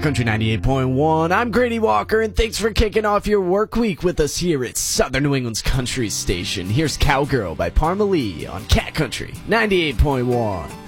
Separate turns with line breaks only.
Country 98.1. I'm Grady Walker, and thanks for kicking off your work week with us here at Southern New England's country station. Here's Cowgirl by Parma Lee on Cat Country 98.1.